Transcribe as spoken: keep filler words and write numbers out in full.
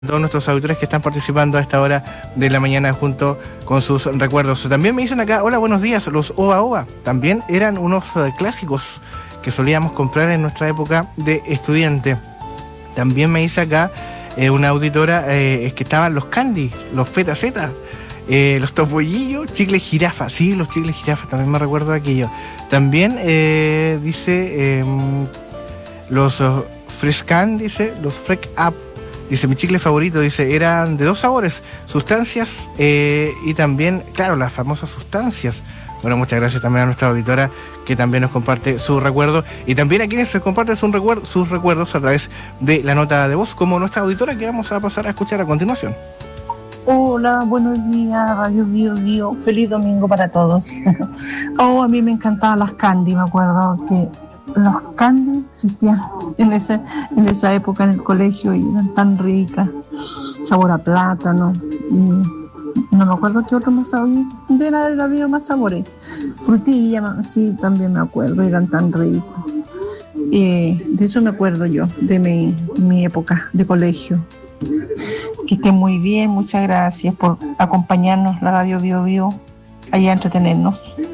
todos nuestros auditores que están participando a esta hora de la mañana junto con sus recuerdos. También me dicen acá, hola, buenos días, los Oba Oba también eran unos uh, clásicos que solíamos comprar en nuestra época de estudiante. También me dice acá eh, una auditora eh, es que estaban los candy, los feta zeta, eh, los topollillos, chicles jirafa, sí, los chicles jirafa, también me recuerdo de aquello. También eh, dice eh, los uh, fresh candy, dice, los fresh up. Dice, mi chicle favorito, dice, eran de dos sabores, sustancias eh, y también, claro, las famosas sustancias. Bueno, muchas gracias también a nuestra auditora que también nos comparte su recuerdo y también a quienes se comparten sus, recuerdo, sus recuerdos a través de la nota de voz, como nuestra auditora que vamos a pasar a escuchar a continuación. Hola, buenos días, Radio Bio Bio, feliz domingo para todos. Oh, a mí me encantaban las candy, me acuerdo que los candy existían en esa, en esa época en el colegio y eran tan ricas, sabor a plátano y no me acuerdo qué otro más sabor, de nada había más sabores, frutilla, sí, también me acuerdo, eran tan ricos. Eh, de eso me acuerdo yo, de mi, mi época de colegio. Que estén muy bien, muchas gracias por acompañarnos, la Radio Bio Bio, allá a entretenernos.